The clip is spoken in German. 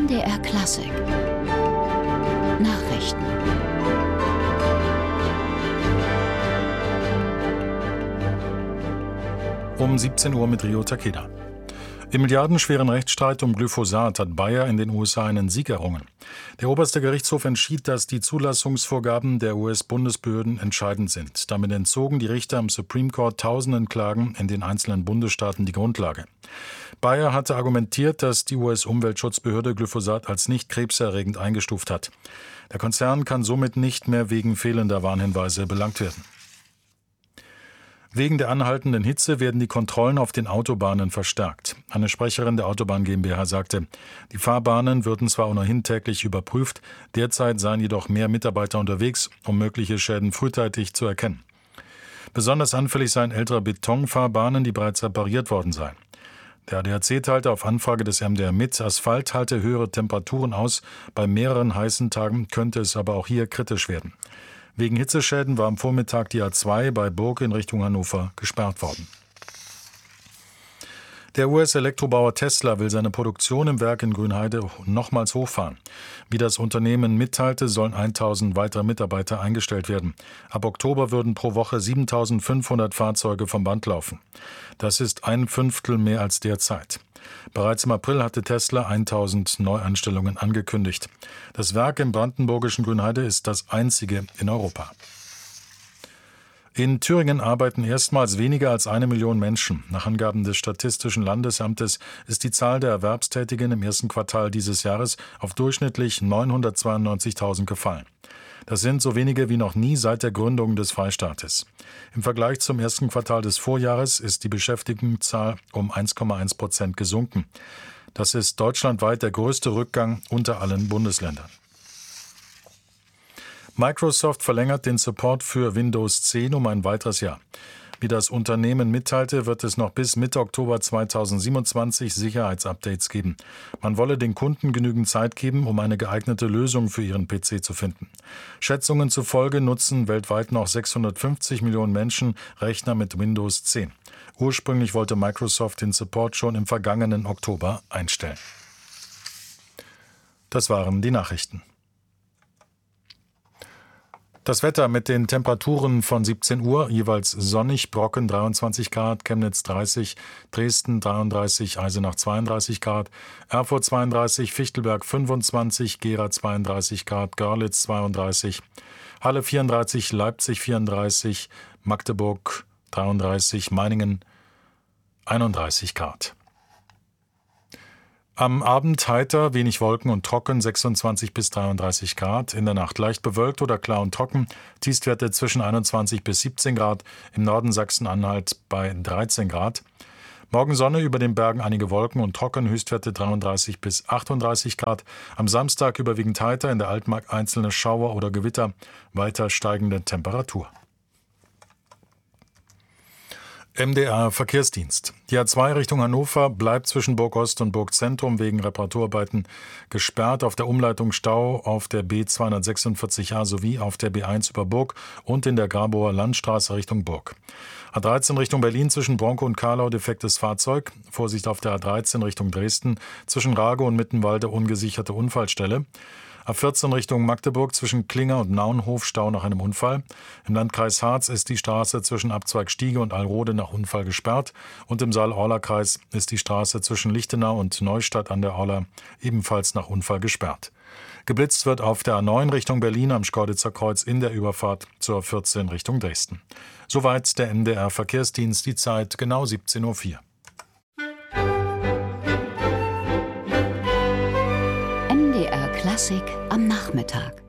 MDR Klassik Nachrichten. Um 17 Uhr mit Rio Takeda. Im milliardenschweren Rechtsstreit um Glyphosat hat Bayer in den USA einen Sieg errungen. Der oberste Gerichtshof entschied, dass die Zulassungsvorgaben der US-Bundesbehörden entscheidend sind. Damit entzogen die Richter am Supreme Court tausenden Klagen in den einzelnen Bundesstaaten die Grundlage. Bayer hatte argumentiert, dass die US-Umweltschutzbehörde Glyphosat als nicht krebserregend eingestuft hat. Der Konzern kann somit nicht mehr wegen fehlender Warnhinweise belangt werden. Wegen der anhaltenden Hitze werden die Kontrollen auf den Autobahnen verstärkt. Eine Sprecherin der Autobahn GmbH sagte, die Fahrbahnen würden zwar ohnehin täglich überprüft, derzeit seien jedoch mehr Mitarbeiter unterwegs, um mögliche Schäden frühzeitig zu erkennen. Besonders anfällig seien ältere Betonfahrbahnen, die bereits repariert worden seien. Der ADAC teilte auf Anfrage des MDR mit, Asphalt halte höhere Temperaturen aus, bei mehreren heißen Tagen könnte es aber auch hier kritisch werden. Wegen Hitzeschäden war am Vormittag die A2 bei Burg in Richtung Hannover gesperrt worden. Der US-Elektrobauer Tesla will seine Produktion im Werk in Grünheide nochmals hochfahren. Wie das Unternehmen mitteilte, sollen 1000 weitere Mitarbeiter eingestellt werden. Ab Oktober würden pro Woche 7500 Fahrzeuge vom Band laufen. Das ist 1/5 mehr als derzeit. Bereits im April hatte Tesla 1000 Neuanstellungen angekündigt. Das Werk im brandenburgischen Grünheide ist das einzige in Europa. In Thüringen arbeiten erstmals weniger als 1 Million Menschen. Nach Angaben des Statistischen Landesamtes ist die Zahl der Erwerbstätigen im ersten Quartal dieses Jahres auf durchschnittlich 992.000 gefallen. Das sind so wenige wie noch nie seit der Gründung des Freistaates. Im Vergleich zum ersten Quartal des Vorjahres ist die Beschäftigtenzahl um 1,1% gesunken. Das ist deutschlandweit der größte Rückgang unter allen Bundesländern. Microsoft verlängert den Support für Windows 10 um ein weiteres Jahr. Wie das Unternehmen mitteilte, wird es noch bis Mitte Oktober 2027 Sicherheitsupdates geben. Man wolle den Kunden genügend Zeit geben, um eine geeignete Lösung für ihren PC zu finden. Schätzungen zufolge nutzen weltweit noch 650 Millionen Menschen Rechner mit Windows 10. Ursprünglich wollte Microsoft den Support schon im vergangenen Oktober einstellen. Das waren die Nachrichten. Das Wetter mit den Temperaturen von 17 Uhr, jeweils sonnig, Brocken 23 Grad, Chemnitz 30, Dresden 33, Eisenach 32 Grad, Erfurt 32, Fichtelberg 25, Gera 32 Grad, Görlitz 32, Halle 34, Leipzig 34, Magdeburg 33, Meiningen 31 Grad. Am Abend heiter, wenig Wolken und trocken, 26 bis 33 Grad. In der Nacht leicht bewölkt oder klar und trocken. Tiefstwerte zwischen 21 bis 17 Grad. Im Norden Sachsen-Anhalt bei 13 Grad. Morgen Sonne, über den Bergen einige Wolken und trocken. Höchstwerte 33 bis 38 Grad. Am Samstag überwiegend heiter, in der Altmark einzelne Schauer oder Gewitter. Weiter steigende Temperatur. MDR Verkehrsdienst. Die A2 Richtung Hannover bleibt zwischen Burg Ost und Burg Zentrum wegen Reparaturarbeiten gesperrt. Auf der Umleitung Stau auf der B246a sowie auf der B1 über Burg und in der Grabower Landstraße Richtung Burg. A13 Richtung Berlin zwischen Bronco und Karlau defektes Fahrzeug. Vorsicht auf der A13 Richtung Dresden zwischen Rage und Mittenwalde ungesicherte Unfallstelle. A14 Richtung Magdeburg zwischen Klinger und Naunhof Stau nach einem Unfall. Im Landkreis Harz ist die Straße zwischen Abzweig Stiege und Alrode nach Unfall gesperrt. Und im Saal-Orla-Kreis ist die Straße zwischen Lichtenau und Neustadt an der Orla ebenfalls nach Unfall gesperrt. Geblitzt wird auf der A9 Richtung Berlin am Schkeuditzer Kreuz in der Überfahrt zur A14 Richtung Dresden. Soweit der MDR Verkehrsdienst, die Zeit genau 17:04 Uhr. MDR Klassik am Nachmittag.